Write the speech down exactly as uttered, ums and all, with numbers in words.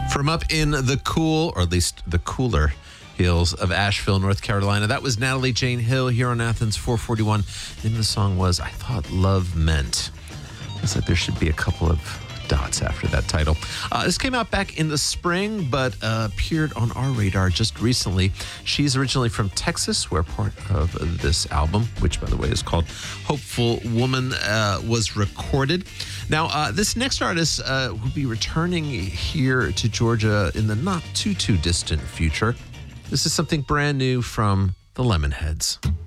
From up in the cool, or at least the cooler hills of Asheville, North Carolina, that was Natalie Jane Hill here on Athens four forty-one. The name of the song was I Thought Love Meant. Looks like there should be a couple of dots after that title. Uh, this came out back in the spring, but uh, appeared on our radar just recently. She's originally from Texas, where part of this album, which by the way is called Hopeful Woman, uh, was recorded. Now, uh, this next artist uh, will be returning here to Georgia in the not too, too distant future. This is something brand new from the Lemonheads.